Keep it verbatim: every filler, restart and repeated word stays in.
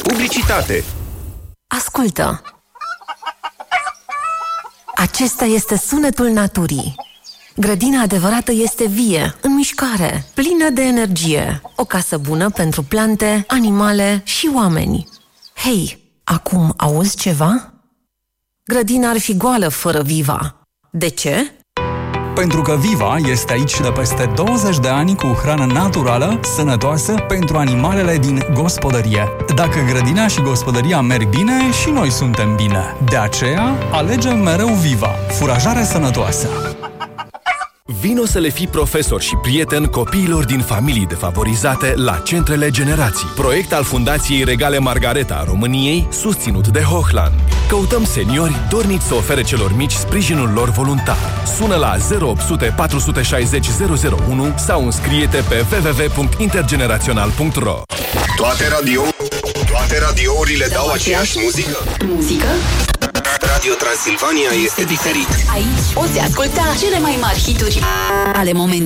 Publicitate. Ascultă! Acesta este sunetul naturii. Grădina adevărată este vie, în mișcare, plină de energie. O casă bună pentru plante, animale și oameni. Hei, acum auzi ceva? Grădina ar fi goală fără Viva. De ce? Pentru că Viva este aici de peste douăzeci de ani cu hrană naturală, sănătoasă pentru animalele din gospodărie. Dacă grădina și gospodăria merg bine, și noi suntem bine. De aceea, alegem mereu Viva, furajare sănătoasă. Vino să le fii profesor și prieten copiilor din familii defavorizate la Centrele Generații. Proiect al Fundației Regale Margareta a României, susținut de Hochland. Căutăm seniori dorniți să ofere celor mici sprijinul lor voluntar. Sună la zero opt sute patru șase zero zero zero unu sau înscrie-te pe w w w punct intergenerațional punct r o. Toate radio, toate radiourile dau aceeași muzică. Muzică? Radio Transilvania este diferit. Aici poți asculta cele mai mari hituri ale momentului.